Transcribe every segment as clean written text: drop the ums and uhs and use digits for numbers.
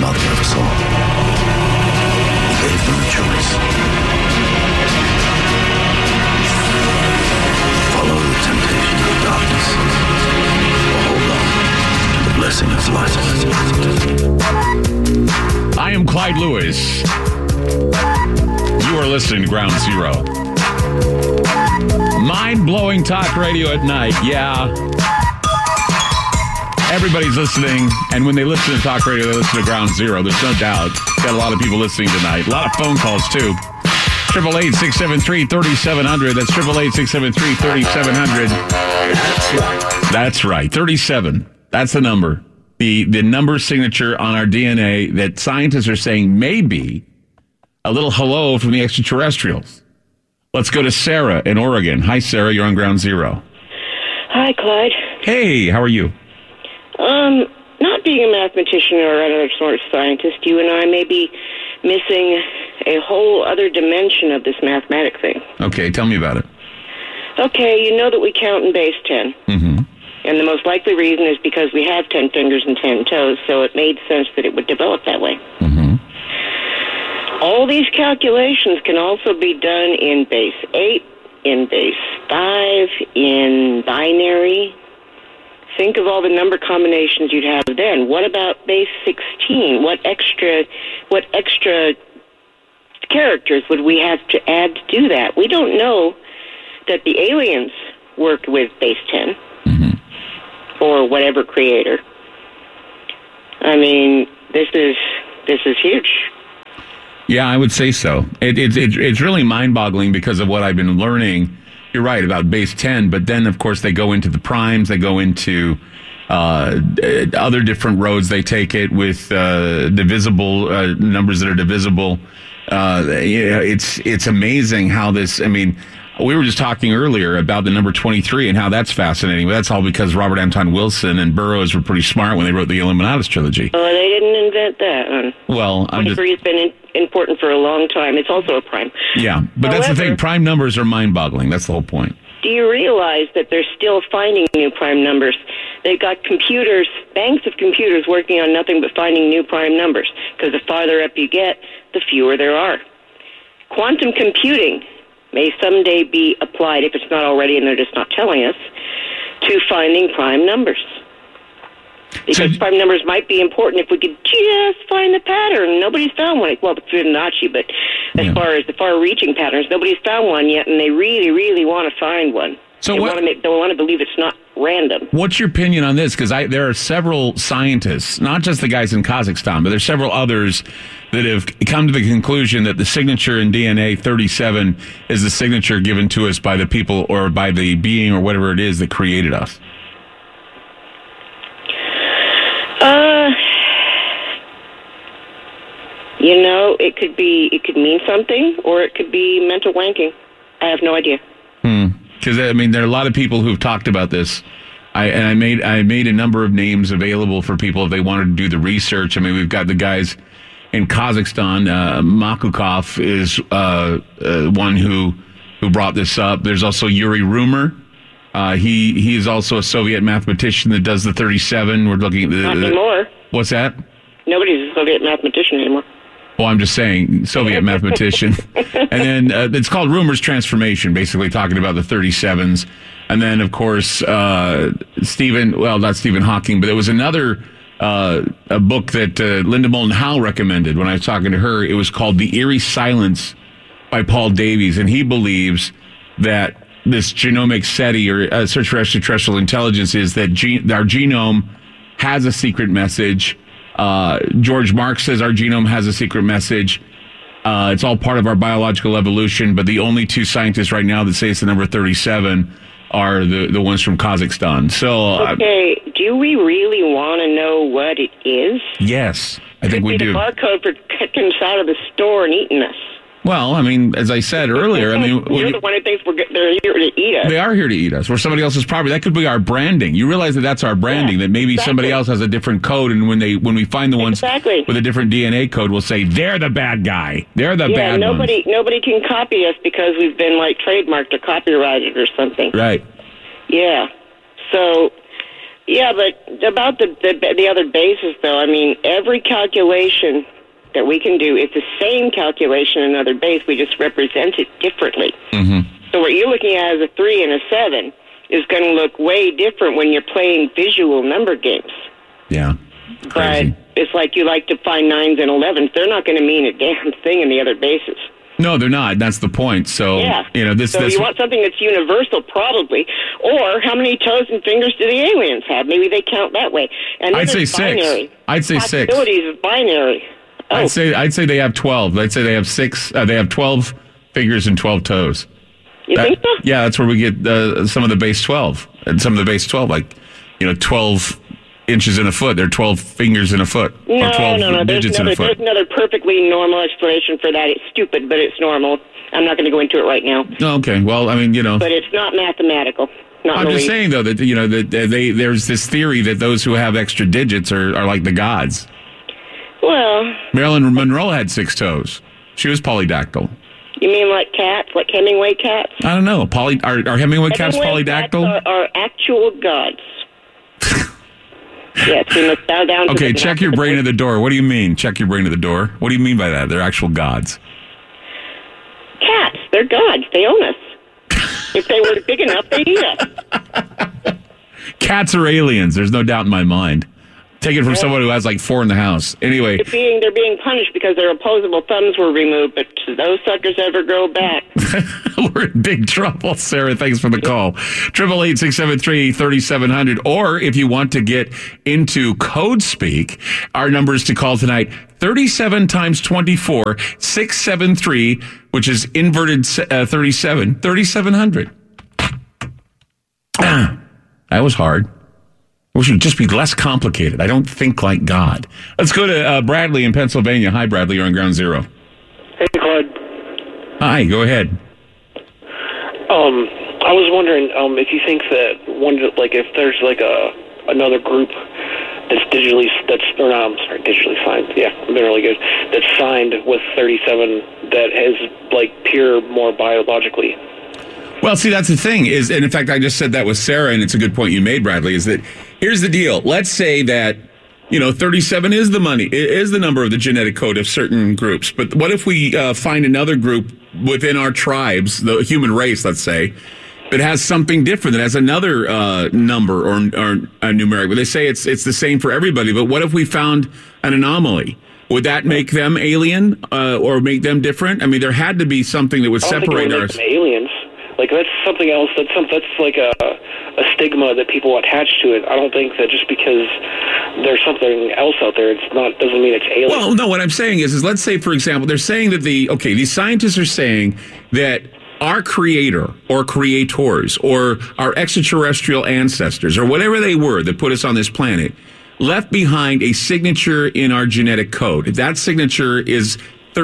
mother of us all. He gave them a choice. Follow the temptation of darkness, or hold on to the blessing of light. I am Clyde Lewis. You are listening to Ground Zero. Mind-blowing talk radio at night, yeah. Everybody's listening, and when they listen to talk radio, they listen to Ground Zero. There's no doubt. Got a lot of people listening tonight. A lot of phone calls, too. 888-673-3700. That's 888-673-3700. That's right. That's right. 37. That's the number. The number signature on our DNA that scientists are saying may be a little hello from the extraterrestrials. Let's go to Sarah in Oregon. Hi, Sarah. You're on Ground Zero. Hi, Clyde. Hey, how are you? Not being a mathematician or another sort of scientist, you and I may be missing a whole other dimension of this mathematic thing. Okay, tell me about it. Okay, you know that we count in base 10. Mm-hmm. And the most likely reason is because we have 10 fingers and 10 toes, so it made sense that it would develop that way. Mm-hmm. All these calculations can also be done in base 8, in base 5, in binary. Think of all the number combinations you'd have then. What about base 16? What extra characters would we have to add to do that? We don't know that the aliens worked with base 10 or whatever creator. I mean, this is huge. Yeah, I would say so. It's really mind-boggling because of what I've been learning. You're right about base 10, but then, of course, they go into the primes. They go into other different roads. They take it with divisible numbers that are divisible. It's amazing how this, I mean, we were just talking earlier about the number 23 and how that's fascinating. That's all because Robert Anton Wilson and Burroughs were pretty smart when they wrote the Illuminatus trilogy. Oh, they didn't invent that. Well, 23 has been important for a long time. It's also a prime. Yeah, but However, that's the thing. Prime numbers are mind-boggling. That's the whole point. Do you realize that they're still finding new prime numbers? They've got computers, banks of computers working on nothing but finding new prime numbers, because the farther up you get, the fewer there are. Quantum computing may someday be applied, if it's not already and they're just not telling us, to finding prime numbers. Because prime numbers might be important if we could just find the pattern. Nobody's found one. Well, Fibonacci, but as far as the far-reaching patterns, nobody's found one yet, and they really, really want to find one. So they want to believe it's not random. What's your opinion on this? Because there are several scientists, not just the guys in Kazakhstan, but there's several others that have come to the conclusion that the signature in DNA 37 is the signature given to us by the people or by the being or whatever it is that created us. It could mean something, or it could be mental wanking. I have no idea. Because I mean, there are a lot of people who've talked about this. I made a number of names available for people if they wanted to do the research. I mean, we've got the guys in Kazakhstan. Makukov is one who brought this up. There's also Yuri Rumer. He is also a Soviet mathematician that does the 37. We're looking at Not anymore. What's that? Nobody's a Soviet mathematician anymore. Well, I'm just saying, Soviet mathematician. And then it's called Rumer's Transformation, basically talking about the 37s. And then, of course, not Stephen Hawking, but there was another a book that Linda Moulton Howe recommended when I was talking to her. It was called The Eerie Silence by Paul Davies. And he believes that this genomic SETI, or Search for Extraterrestrial Intelligence, is that our genome has a secret message. George Marks says our genome has a secret message. It's all part of our biological evolution, but the only two scientists right now that say it's the number 37 are the ones from Kazakhstan. So, okay, do we really want to know what it is? Yes, I think we do. Could be the barcode for kicking us out of the store and eating us. Well, I mean, as I said earlier, I mean... You're the one who thinks they're here to eat us. They are here to eat us. We're somebody else's property. That could be our branding. You realize that that's our branding, that maybe somebody else has a different code, and when we find the ones with a different DNA code, we'll say, they're the bad guy. They're the bad ones. Nobody can copy us because we've been, trademarked or copyrighted or something. Right. Yeah. So, Yeah, but about the other bases, though, I mean, every calculation that we can do is the same calculation in another base. We just represent it differently. Mm-hmm. So what you're looking at as a 3 and a 7 is going to look way different when you're playing visual number games. Yeah. Crazy. But it's like you like to find 9s and 11s. They're not going to mean a damn thing in the other bases. No, they're not. That's the point. So, yeah. This. So you want something that's universal, probably. Or how many toes and fingers do the aliens have? Maybe they count that way. And I'd say 6. binary. I'd say 6. Possibilities is binary. Oh. I'd say they have 12. I'd say they have 6. They have 12 fingers and 12 toes. You think so? Yeah, that's where we get some of the base 12. And some of the base 12, 12 inches in a foot. They're 12 fingers in a foot. No, or 12 digits in a foot. There's another perfectly normal explanation for that. It's stupid, but it's normal. I'm not going to go into it right now. Okay. Well, But it's not mathematical. I'm just saying, though, that, that there's this theory that those who have extra digits are like the gods. Well... Marilyn Monroe had 6 toes. She was polydactyl. You mean like cats, like Hemingway cats? I don't know. Are Hemingway cats polydactyl? Cats are actual gods. Yes, we must bow down to Okay, check your brain at the door. What do you mean, check your brain at the door? What do you mean by that? They're actual gods. Cats, they're gods. They own us. If they were big enough, they'd eat us. Cats are aliens. There's no doubt in my mind. Take it from someone who has like 4 in the house. Anyway. They're being punished because their opposable thumbs were removed, but those suckers ever grow back. We're in big trouble, Sarah. Thanks for the call. 888-673-3700. Or if you want to get into code speak, our numbers to call tonight, 37 times 24, 673, which is inverted 37, 3700. That was hard. It should just be less complicated. I don't think like God. Let's go to Bradley in Pennsylvania. Hi, Bradley. You're on Ground Zero. Hey, Claude. Hi. Go ahead. I was wondering if you think that if there's another group digitally signed. Yeah, I've been really good. That's signed with 37 that is pure more biologically. Well, see, that's the thing and in fact, I just said that with Sarah, and it's a good point you made, Bradley, is that here's the deal. Let's say that, 37 is the number of the genetic code of certain groups. But what if we find another group within our tribes, the human race, let's say, that has something different, that has another number or a numeric? But they say it's the same for everybody. But what if we found an anomaly? Would that make them alien or make them different? I mean, there had to be something that would separate us. Them aliens. That's something else. That's like a stigma that people attach to it. I don't think that just because there's something else out there, doesn't mean it's alien. Well, no. What I'm saying is let's say, for example, they're saying that these scientists are saying that our creator or creators or our extraterrestrial ancestors or whatever they were that put us on this planet left behind a signature in our genetic code. That signature is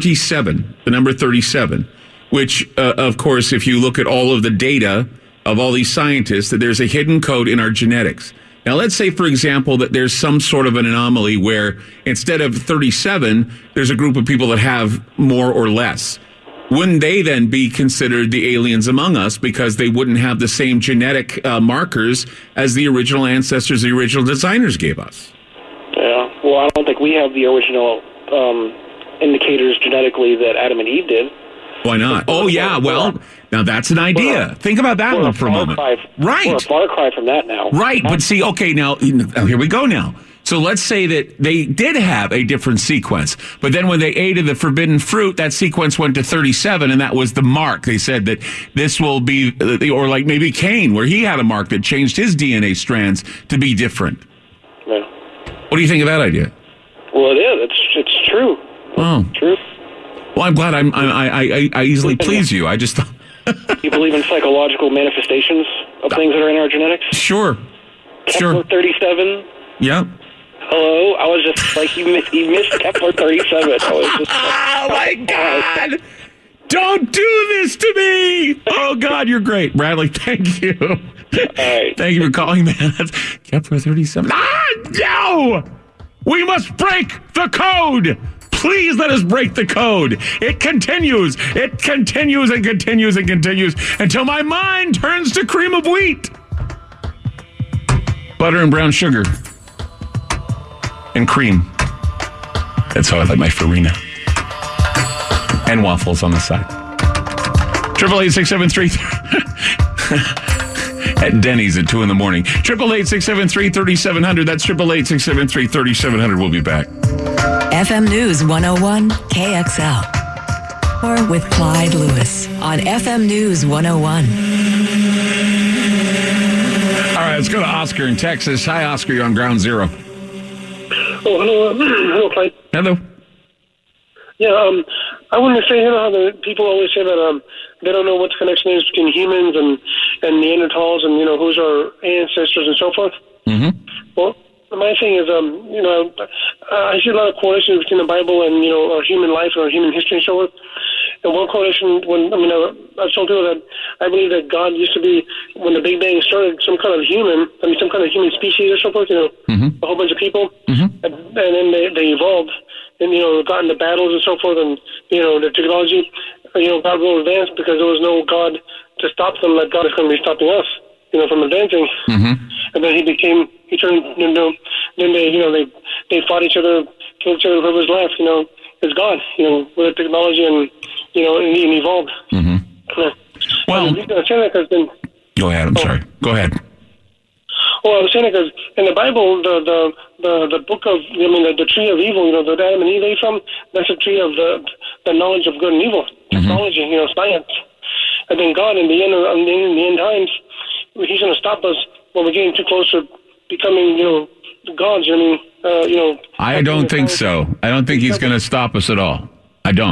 37, the number 37. Which, of course, if you look at all of the data of all these scientists, that there's a hidden code in our genetics. Now, let's say, for example, that there's some sort of an anomaly where instead of 37, there's a group of people that have more or less. Wouldn't they then be considered the aliens among us because they wouldn't have the same genetic markers as the original ancestors, the original designers gave us? Yeah. Well, I don't think we have the original indicators genetically that Adam and Eve did. Why not? Oh, yeah. Well, now that's an idea. Think about that one for a moment. Right. We're a far cry from that now. Right. But see, okay, now, here we go now. So let's say that they did have a different sequence, but then when they ate of the forbidden fruit, that sequence went to 37, and that was the mark. They said that this will be, or like maybe Cain, where he had a mark that changed his DNA strands to be different. Yeah. What do you think of that idea? Well, it is. It's true. Oh. It's true. Well, I'm glad I easily please you. I just... You believe in psychological manifestations of things that are in our genetics? Sure. Kepler 37? Yeah. Hello? I was just like, you missed Kepler 37. I was just oh, my God. Don't do this to me. Oh, God, you're great. Bradley, thank you. All right. Thank you for calling, man. That's Kepler 37. No! We must break the code. Please let us break the code. It continues. It continues and continues and continues until my mind turns to cream of wheat. Butter and brown sugar. And cream. That's how I like my Farina. And waffles on the side. 888-673 at Denny's at 2 in the morning. 888-673-3700. That's 888-673-3700. We'll be back. FM News 101 KXL. Or with Clyde Lewis on FM News 101. All right, let's go to Oscar in Texas. Hi, Oscar. You're on Ground Zero. Oh, hello. Hello, Clyde. Hello. Yeah, I wanted to say, how the people always say that they don't know what the connection is between humans and Neanderthals and, who's our ancestors and so forth. Mm-hmm. Well, my thing is, I see a lot of correlations between the Bible and, our human life or our human history and so forth. And one correlation, I've told people that I believe that God used to be, when the Big Bang started, some kind of human species or so forth, mm-hmm. a whole bunch of people. Mm-hmm. And then they evolved and, got into battles and so forth and, the technology, got real advanced because there was no God to stop them like God is going to be stopping us, from advancing. Mm-hmm. And then he turned, then they fought each other, killed each other, whoever was left, is God, with the technology and, and evolved. Mm-hmm. Well, go ahead. I'm sorry. Go ahead. Well, I was saying because in the Bible, the book of, the tree of evil, that Adam and Eve ate from, that's the tree of the knowledge of good and evil, technology, science. And then God, in the end times, he's going to stop us when we're getting too close to becoming, gods. I don't think so. I don't think he's going to stop us at all. I don't.